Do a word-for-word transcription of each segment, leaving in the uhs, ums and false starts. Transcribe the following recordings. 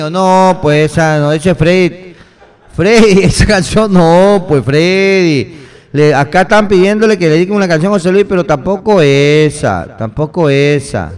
No, pues esa, no, ese es Freddy. Freddy, esa canción no, pues Freddy. Le, acá están pidiéndole que le dediquen una canción a José Luis, pero tampoco esa, tampoco esa.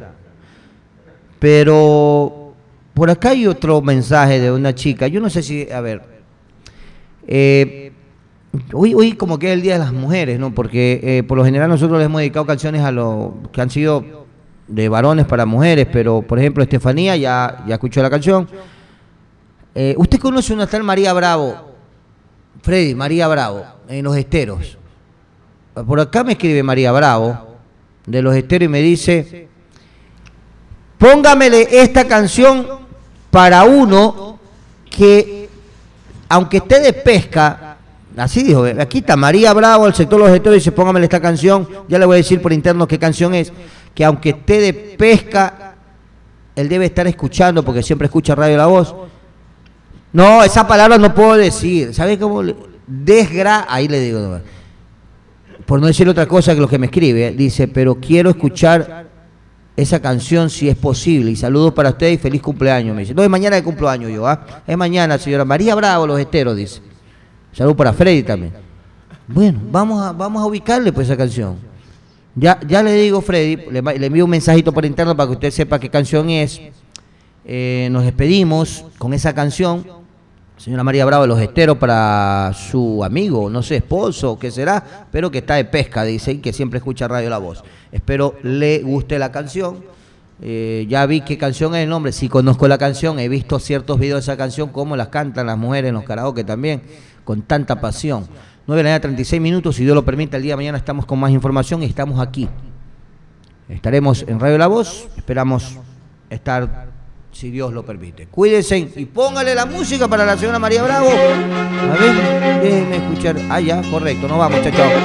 Pero por acá hay otro mensaje de una chica. Yo no sé si, a ver, eh, hoy, hoy como que es el Día de las Mujeres, ¿no? Porque eh, por lo general nosotros les hemos dedicado canciones a los que han sido de varones para mujeres, pero por ejemplo Estefanía ya, ya escuchó la canción. Eh, ¿Usted conoce una tal María Bravo? Freddy, María Bravo, en Los Esteros. Por acá me escribe María Bravo, de Los Esteros, y me dice, póngamele esta canción para uno que, aunque esté de pesca, así dijo, aquí está María Bravo, el sector de Los Esteros, dice, póngamele esta canción, ya le voy a decir por interno qué canción es, que aunque esté de pesca, él debe estar escuchando, porque siempre escucha Radio La Voz. No, esa palabra no puedo decir. ¿Sabes cómo? Desgra... Ahí le digo, por no decir otra cosa que lo que me escribe, dice, pero quiero escuchar esa canción si es posible. Y saludos para usted y feliz cumpleaños. Me dice, no, es mañana de cumpleaños yo, ¿ah? Es mañana, señora María Bravo, Los Esteros, dice. Saludos para Freddy también. Bueno, vamos a, vamos a ubicarle pues esa canción. Ya, ya le digo, Freddy, le, le envío un mensajito por interno para que usted sepa qué canción es. Eh, nos despedimos con esa canción. Señora María Bravo de Los Esteros, para su amigo, no sé, esposo, qué será, pero que está de pesca, dice, y que siempre escucha Radio La Voz. Espero le guste la canción. Eh, ya vi qué canción es el nombre, sí conozco la canción, he visto ciertos videos de esa canción, cómo las cantan las mujeres en los karaoke también, con tanta pasión. nueve de la mañana, treinta y seis minutos, si Dios lo permite, el día de mañana estamos con más información y estamos aquí. Estaremos en Radio La Voz, esperamos estar, si Dios lo permite. Cuídense y póngale la música para la señora María Bravo. A ver, déjenme escuchar. Ah, ya, correcto, nos vamos, chao, chao.